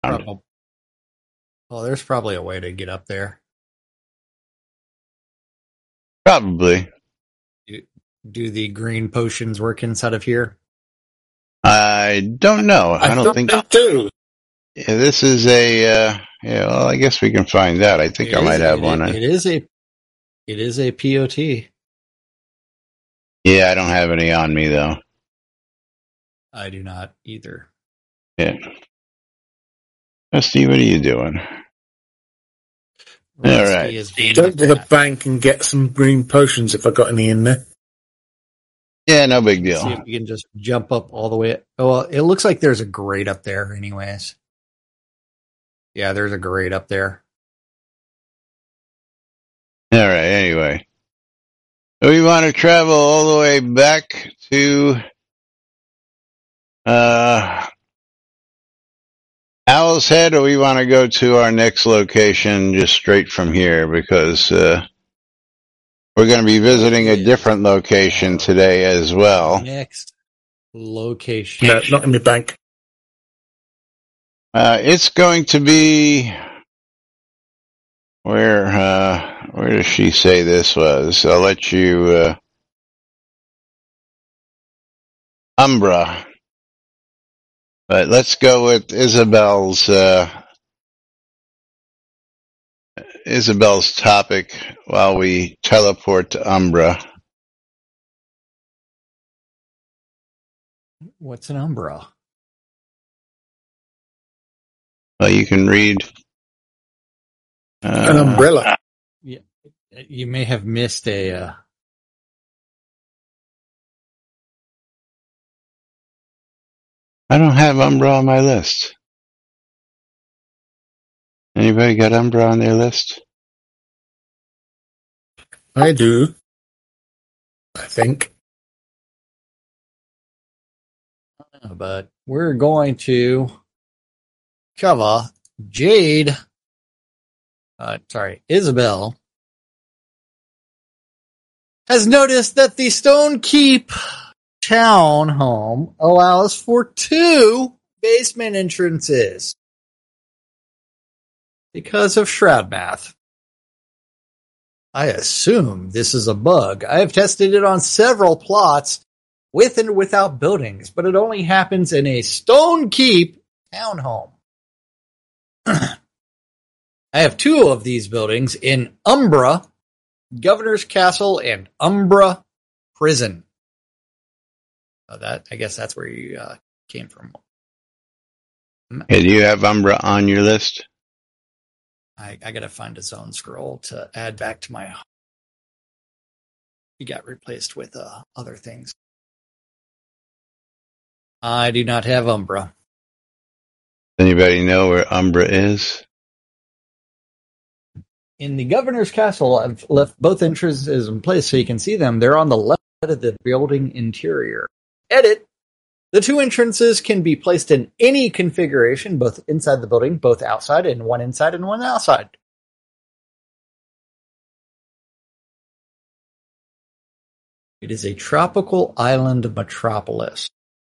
Well, there's probably a way to get up there. Probably. Do the green potions work inside of here? I don't know. I don't think do. Yeah, this is a. Well, I guess we can find out. I think I might have one. It is a POT. Yeah, I don't have any on me though. I do not either. Yeah. Rusty, what are you doing? Rusty All right. is Go to the bank and get some green potions if I got any in there. Yeah, no big deal. See if you can just jump up all the way. Oh, well, it looks like there's a grate up there anyways. Yeah, there's a grate up there. All right, anyway. We want to travel all the way back to Owl's Head, or we want to go to our next location just straight from here, because we're going to be visiting a different location today as well. Next location. No, not in the bank. It's going to be where does she say this was? I'll let you Umbra. But let's go with Isabel's topic while we teleport to Umbra. What's an Umbra? Well, you can read An umbrella. Yeah, you may have missed a. I don't have Umbra on my list. Anybody got Umbra on their list? I do. I think. But we're going to cover Jade. Isabel has noticed that the Stone Keep townhome allows for 2 basement entrances because of Shroud Math. I assume this is a bug. I have tested it on several plots with and without buildings, but it only happens in a Stone Keep townhome. I have 2 of these buildings in Umbra, Governor's Castle, and Umbra Prison. I guess that's where you came from. Hey, do you have Umbra on your list? I gotta find a zone scroll to add back to my. He got replaced with other things. I do not have Umbra. Anybody know where Umbra is? In the Governor's Castle, I've left both entrances in place so you can see them. They're on the left side of the building interior. Edit. The 2 entrances can be placed in any configuration, both inside the building, both outside, and one inside and one outside. It is a tropical island metropolis.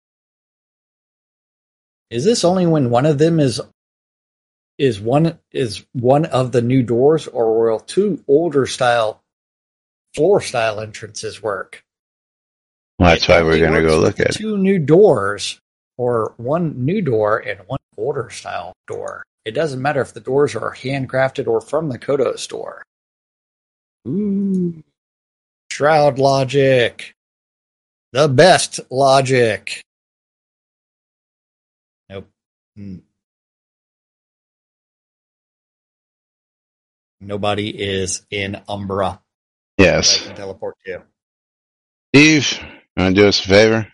Is this only when one of them is one of the new doors, or will 2 older style floor style entrances work? Well, that's why we're going to go look at it. 2 new doors, or 1 new door and 1 older style door. It doesn't matter if the doors are handcrafted or from the Kodo store. Ooh. Shroud logic. The best logic. Nope. Nobody is in Umbra. Yes. I can teleport to. Steve, you want to do us a favor?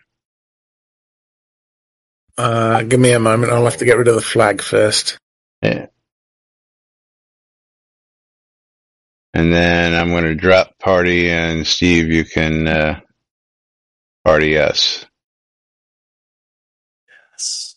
Give me a moment. I'll have to get rid of the flag first. Yeah. And then I'm going to drop party, and Steve, you can party us. Yes.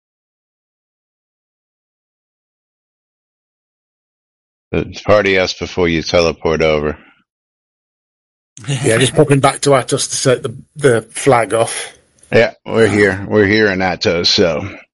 Party us before you teleport over. Yeah, just popping back to Atos to set the flag off. Yeah, we're here. We're here in Atos, so